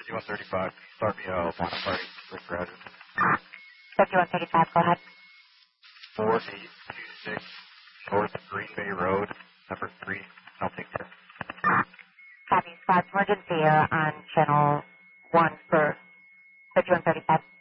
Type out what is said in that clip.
5135. Start me a line of party with Roger. 5135, go ahead. 4826 North Green Bay Road, number 3. I'll take care. Copy. Squad's emergency on channel 1 for 5135.